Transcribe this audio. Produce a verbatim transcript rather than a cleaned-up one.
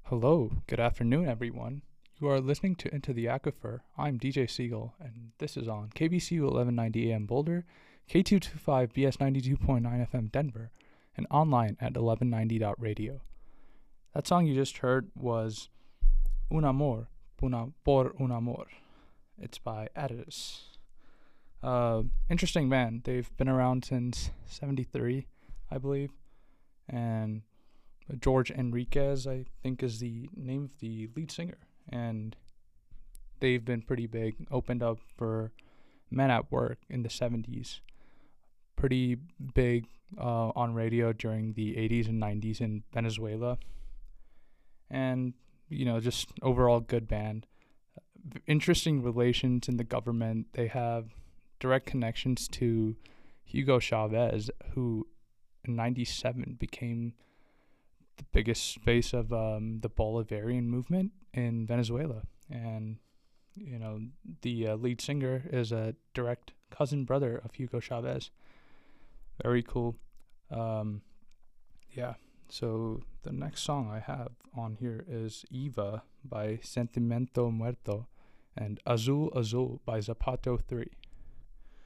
Hello, good afternoon, everyone. You are listening to Into the Aquifer. I'm D J Siegel, and this is on K B C U eleven ninety A M Boulder, K two twenty-five B S ninety-two point nine F M Denver, and online at eleven ninety dot radio. That song you just heard was Un Amor una, por un Amor. It's by Adidas. Uh, interesting band. They've been around since seventy-three, I believe, and George Enriquez, I think, is the name of the lead singer, and they've been pretty big. Opened up for Men at Work in the seventies. Pretty big uh, on radio during the eighties and nineties in Venezuela, and you know, just overall good band. Interesting relations in the government. They have direct connections to Hugo Chavez, who in ninety-seven became the biggest face of um, the Bolivarian movement in Venezuela. And, you know, the uh, lead singer is a direct cousin brother of Hugo Chavez. Very cool. Um, yeah, so the next song I have on here is Eva by Sentimiento Muerto and Azul Azul by Zapato three.